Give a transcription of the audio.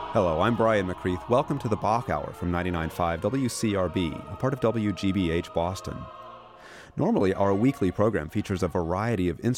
Hello, I'm Brian McCreath. Welcome to the Bach Hour from 99.5 WCRB, a part of WGBH Boston. Normally, our weekly program features a variety of